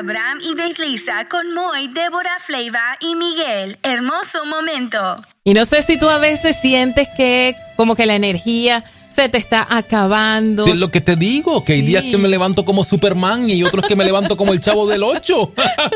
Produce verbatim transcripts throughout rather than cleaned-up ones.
Abraham y Belisa con Moy, Débora, Fleiva y Miguel. Hermoso momento. Y no sé si tú a veces sientes que como que la energía se te está acabando. Sí, lo que te digo, que sí. Hay días que me levanto como Superman y otros que me levanto como el Chavo del Ocho.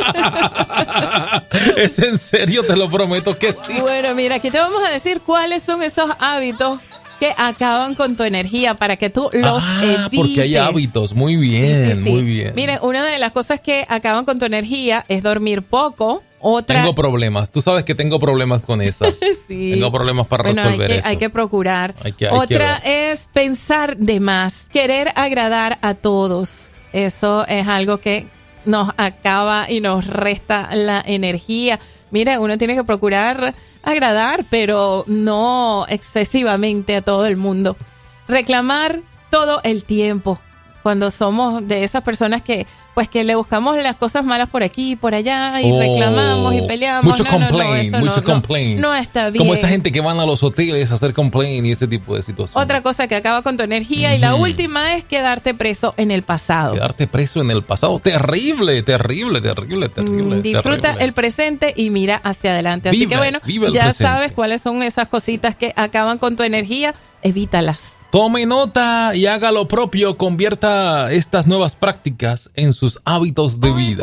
Es en serio, te lo prometo que sí. Bueno, mira, aquí te vamos a decir cuáles son esos hábitos que acaban con tu energía para que tú los ah, evites. Porque hay hábitos, muy bien, sí, sí, sí. muy bien. Miren, una de las cosas que acaban con tu energía es dormir poco. Otra... Tengo problemas, tú sabes que tengo problemas con esa. Sí. Tengo problemas para bueno, resolver hay que, eso. Hay que procurar. Hay que, hay Otra que es pensar de más, querer agradar a todos. Eso es algo que nos acaba y nos resta la energía. Mira, uno tiene que procurar agradar, pero no excesivamente a todo el mundo. Reclamar todo el tiempo. Cuando somos de esas personas que pues que le buscamos las cosas malas por aquí y por allá y oh, reclamamos y peleamos. Mucho no, complaint, no, no, mucho no, complaint. No, no está bien. Como esa gente que van a los hoteles a hacer complaint y ese tipo de situaciones. Otra cosa que acaba con tu energía mm-hmm. y la última es quedarte preso en el pasado. Quedarte preso en el pasado. Terrible, terrible, terrible, terrible. Mm, disfruta terrible. el presente y mira hacia adelante. Así vive, que bueno, ya presente. Sabes cuáles son esas cositas que acaban con tu energía. Evítalas. Tome nota y haga lo propio. Convierta estas nuevas prácticas en sus hábitos de vida.